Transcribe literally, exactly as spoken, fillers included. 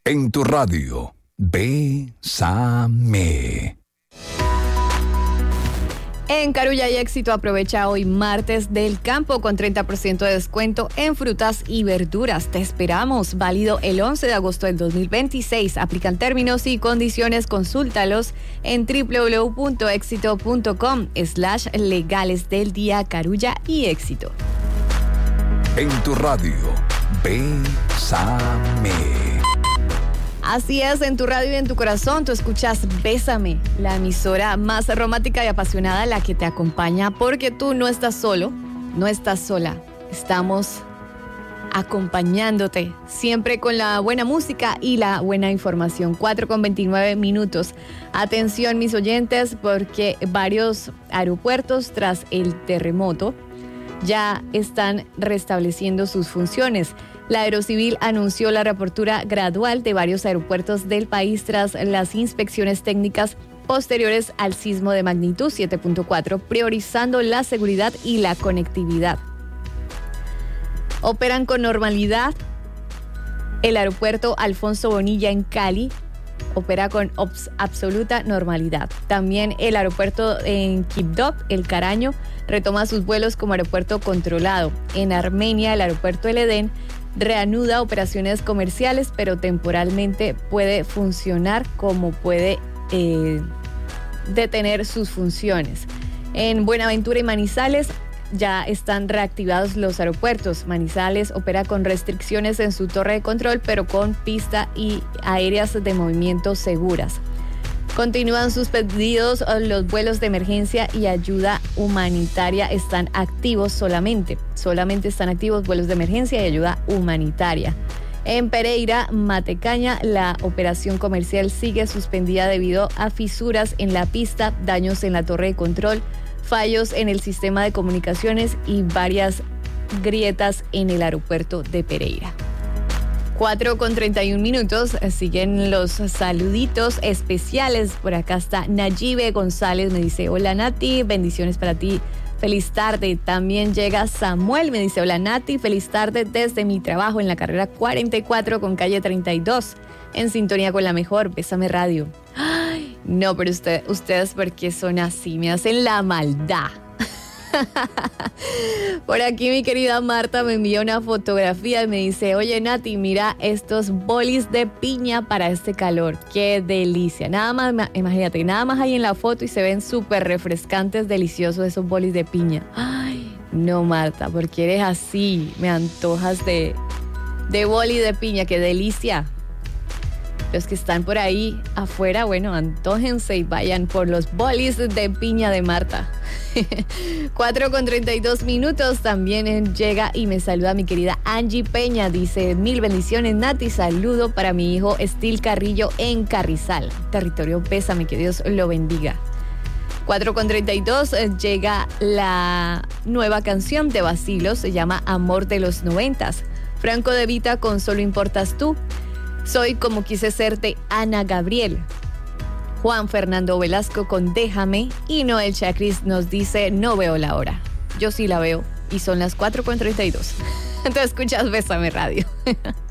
En tu radio, Bésame. En Carulla y Éxito aprovecha hoy martes del campo con treinta por ciento de descuento en frutas y verduras. Te esperamos. Válido el once de agosto del dos mil veintiséis. Aplican términos y condiciones. Consúltalos en www.éxito.com slash legales del día Carulla y Éxito. En tu radio, Bésame. Así es, en tu radio y en tu corazón, tú escuchas Bésame, la emisora más romántica y apasionada, la que te acompaña, porque tú no estás solo, no estás sola. Estamos acompañándote, siempre con la buena música y la buena información. cuatro con veintinueve minutos. Atención, mis oyentes, porque varios aeropuertos, tras el terremoto, ya están restableciendo sus funciones. La Aerocivil anunció la reapertura gradual de varios aeropuertos del país tras las inspecciones técnicas posteriores al sismo de magnitud siete punto cuatro, priorizando la seguridad y la conectividad. Operan con normalidad. El aeropuerto Alfonso Bonilla en Cali opera con obs- absoluta normalidad. También el aeropuerto en Quibdó, El Caraño, retoma sus vuelos como aeropuerto controlado. En Armenia, el aeropuerto El Edén reanuda operaciones comerciales, pero temporalmente puede funcionar como puede eh, detener sus funciones. En Buenaventura y Manizales ya están reactivados los aeropuertos. Manizales opera con restricciones en su torre de control, pero con pista y aéreas de movimiento seguras. Continúan suspendidos los vuelos de emergencia y ayuda humanitaria. Están activos solamente. Solamente están activos vuelos de emergencia y ayuda humanitaria. En Pereira, Matecaña, la operación comercial sigue suspendida debido a fisuras en la pista, daños en la torre de control, fallos en el sistema de comunicaciones y varias grietas en el aeropuerto de Pereira. cuatro con treinta y un minutos, siguen los saluditos especiales. Por acá está Nayibe González, me dice: hola Nati, bendiciones para ti, feliz tarde. También llega Samuel, me dice: hola Nati, feliz tarde desde mi trabajo en la carrera cuarenta y cuatro con calle treinta y dos, en sintonía con la mejor, Bésame Radio. Ay, no, pero usted, ustedes, ¿por qué son así? Me hacen la maldad. Por aquí mi querida Marta me envió una fotografía y me dice: oye Nati, mira estos bolis de piña para este calor, qué delicia. Nada más, imagínate, nada más hay en la foto y se ven súper refrescantes, deliciosos esos bolis de piña. Ay, no Marta, porque eres así, me antojas de, de boli de piña, qué delicia. Los que están por ahí afuera, bueno, antójense y vayan por los bolis de piña de Marta. cuatro con treinta y dos minutos, también llega y me saluda mi querida Angie Peña. Dice: mil bendiciones Nati, saludo para mi hijo Estil Carrillo en Carrizal. Territorio Bésame, que Dios lo bendiga. cuatro con treinta y dos, llega la nueva canción de Bacilos, se llama Amor de los Noventas. Franco De Vita con Solo Importas Tú. Soy como quise serte, Ana Gabriel. Juan Fernando Velasco con Déjame. Y Noel Chacris nos dice: no veo la hora. Yo sí la veo y son las cuatro con treinta y dos. Entonces escuchas Bésame Radio.